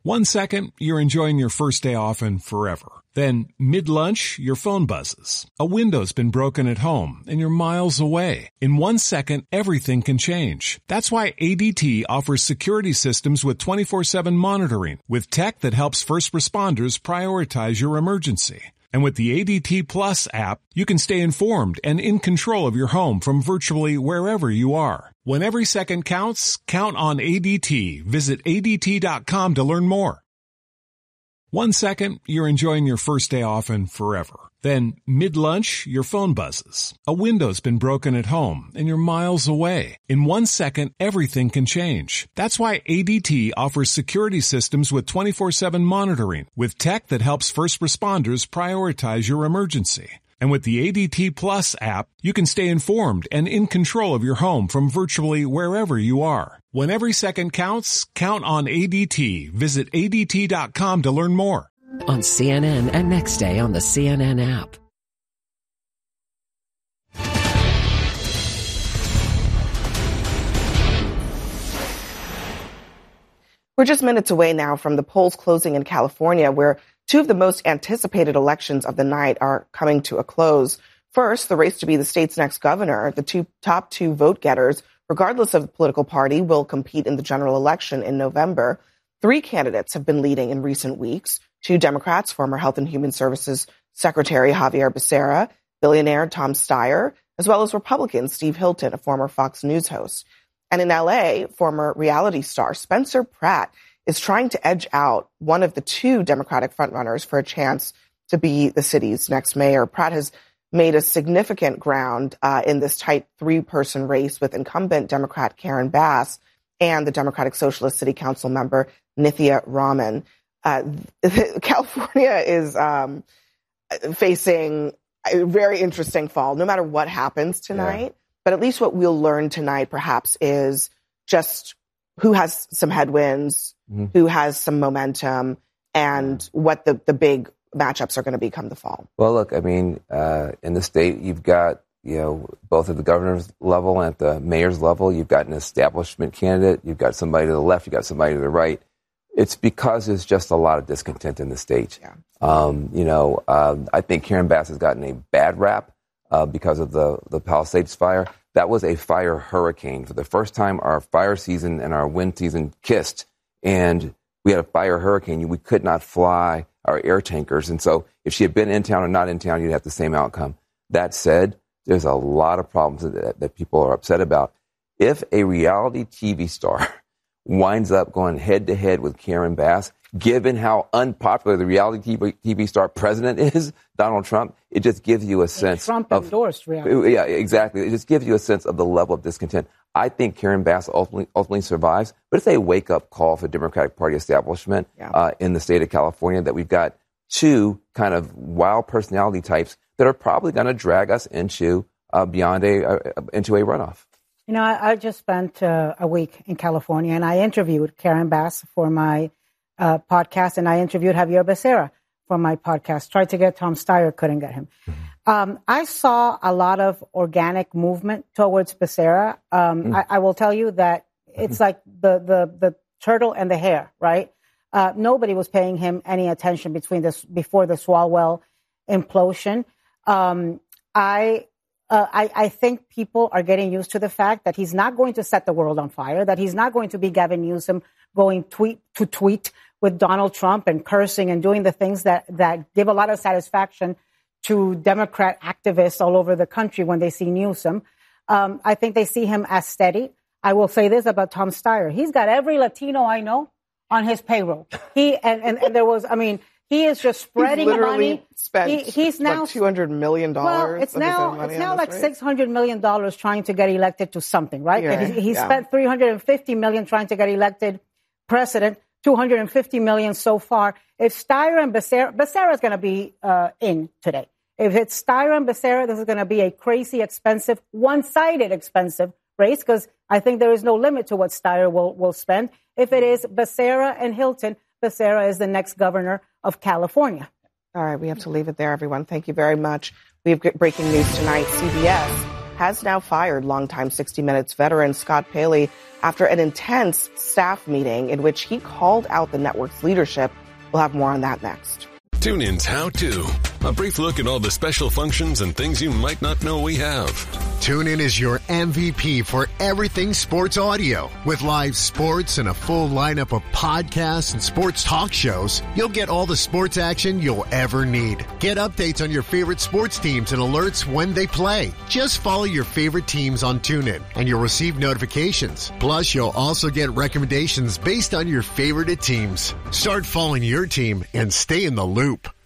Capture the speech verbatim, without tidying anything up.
One second, you're enjoying your first day off and forever. Then, mid-lunch, your phone buzzes. A window's been broken at home and you're miles away. In one second, everything can change. That's why A D T offers security systems with twenty-four seven monitoring, with tech that helps first responders prioritize your emergency. And with the A D T Plus app, you can stay informed and in control of your home from virtually wherever you are. When every second counts, count on A D T. Visit A D T dot com to learn more. One second, you're enjoying your first day off and forever. Then, mid-lunch, your phone buzzes. A window's been broken at home and you're miles away. In one second, everything can change. That's why A D T offers security systems with twenty-four seven monitoring, with tech that helps first responders prioritize your emergency. And with the A D T Plus app, you can stay informed and in control of your home from virtually wherever you are. When every second counts, count on A D T. Visit A D T dot com to learn more. On C N N and next day on the C N N app. We're just minutes away now from the polls closing in California, where two of the most anticipated elections of the night are coming to a close. First, the race to be the state's next governor. The two top two vote getters, regardless of the political party, will compete in the general election in November. Three candidates have been leading in recent weeks. Two Democrats, former Health and Human Services Secretary Xavier Becerra, billionaire Tom Steyer, as well as Republican Steve Hilton, a former Fox News host. And in L A, former reality star Spencer Pratt is trying to edge out one of the two Democratic frontrunners for a chance to be the city's next mayor. Pratt has made a significant ground uh, in this tight three-person race with incumbent Democrat Karen Bass and the Democratic Socialist City Council member Nithya Raman. Uh, California is um, facing a very interesting fall, no matter what happens tonight. Yeah. But at least what we'll learn tonight, perhaps, is just who has some headwinds, mm-hmm. who has some momentum, and what the, the big matchups are going to be come the fall. Well, look, I mean, uh, in the state, you've got, you know, both at the governor's level and at the mayor's level, you've got an establishment candidate, you've got somebody to the left, you've got somebody to the right. It's because there's just a lot of discontent in the state. Yeah. Um, you know, um, I think Karen Bass has gotten a bad rap uh, because of the, the Palisades fire. That was a fire hurricane. For the first time, our fire season and our wind season kissed, and we had a fire hurricane. We could not fly our air tankers. And so if she had been in town or not in town, you'd have the same outcome. That said, there's a lot of problems that, that people are upset about. If a reality T V star winds up going head-to-head with Karen Bass, given how unpopular the reality T V, T V star president is, Donald Trump, it just gives you a sense Trump of... Trump endorsed reality. Yeah, exactly. It just gives you a sense of the level of discontent. I think Karen Bass ultimately, ultimately survives, but it's a wake-up call for the Democratic Party establishment yeah. uh, in the state of California that we've got two kind of wild personality types that are probably going to drag us into uh, beyond a uh, into a runoff. You know, I, I just spent uh, a week in California, and I interviewed Karen Bass for my uh, podcast, and I interviewed Xavier Becerra for my podcast. Tried to get Tom Steyer, couldn't get him. Mm-hmm. Um, I saw a lot of organic movement towards Becerra. Um, mm-hmm. I, I will tell you that it's mm-hmm. like the, the, the turtle and the hare, right? Uh, nobody was paying him any attention between this before the Swalwell implosion. Um, I, uh, I I think people are getting used to the fact that he's not going to set the world on fire, that he's not going to be Gavin Newsom going tweet to tweet with Donald Trump and cursing and doing the things that, that give a lot of satisfaction to Democrat activists all over the country when they see Newsom. Um, I think they see him as steady. I will say this about Tom Steyer. He's got every Latino I know on his payroll. He and, and, and there was, I mean, he is just spreading he's literally money. Spent he, he's now like two hundred million dollars. Well, it's now it's now like right? six hundred million dollars trying to get elected to something, right? Yeah, he he yeah. spent three hundred fifty million dollars trying to get elected president. two hundred fifty million dollars so far. If Steyer and Becerra, Becerra is going to be uh, in today. If it's Steyer and Becerra, this is going to be a crazy, expensive, one-sided expensive race because I think there is no limit to what Steyer will, will spend. If it is Becerra and Hilton, Becerra is the next governor of California. All right, we have to leave it there, everyone. Thank you very much. We have breaking news tonight. C B S has now fired longtime sixty minutes veteran Scott Paley after an intense staff meeting in which he called out the network's leadership. We'll have more on that next. TuneIn's How To. A brief look at all the special functions and things you might not know we have. TuneIn is your M V P for everything sports audio. With live sports and a full lineup of podcasts and sports talk shows, you'll get all the sports action you'll ever need. Get updates on your favorite sports teams and alerts when they play. Just follow your favorite teams on TuneIn and you'll receive notifications. Plus, you'll also get recommendations based on your favorite teams. Start following your team and stay in the loop.